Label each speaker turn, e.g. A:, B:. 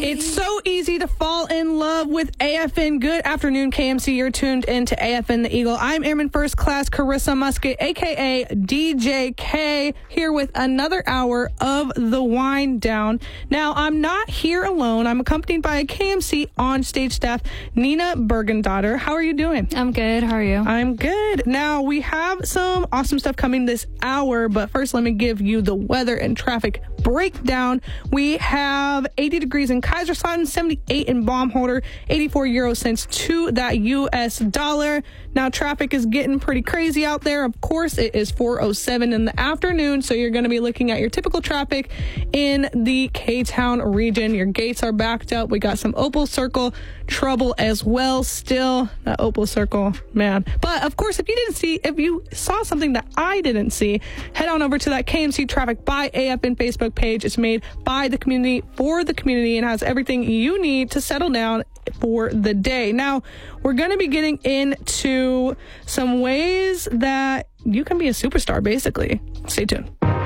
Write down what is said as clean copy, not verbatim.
A: It's so easy to fall in love with AFN. Good afternoon, KMC. You're tuned into AFN The Eagle. I'm Airman First Class Carissa Musket, a.k.a. DJ K, here with another hour of the wind down. Now, I'm not here alone. I'm accompanied by a KMC on-stage staff, Nina Bergendaughter. How are you doing?
B: I'm good. How are you?
A: I'm good. Now, we have some awesome stuff coming this hour, but first, let me give you the weather and traffic breakdown. We have 80 degrees in Kaiserslautern, 78 in Baumholder, 84 euro cents to that U.S. dollar. Now, traffic is getting pretty crazy out there. Of course, it is 4:07 in the afternoon, so you're going to be looking at your typical traffic in the K-Town region. Your gates are backed up. We got some Opal Circle trouble as well still. That Opal Circle, man. But, of course, if you saw something that I didn't see, head on over to that KMC Traffic by AFN Facebook page. It's made by the community for the community and has everything you need to settle down for the day. Now, we're going to be getting into some ways that you can be a superstar, basically. Stay tuned.